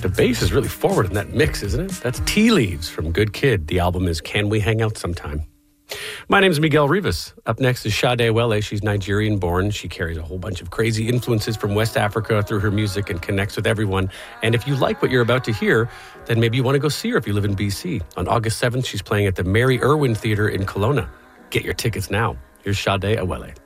The bass is really forward in that mix, isn't it? That's Tea Leaves from Good Kid. The album is Can We Hang Out Sometime? My name is Miguel Rivas. Up next is Sade Wele. She's Nigerian-born. She carries a whole bunch of crazy influences from West Africa through her music and connects with everyone. And if you like what you're about to hear, then maybe you want to go see her if you live in BC. On August 7th, she's playing at the Mary Irwin Theatre in Kelowna. Get your tickets now. Here's Sade Awele.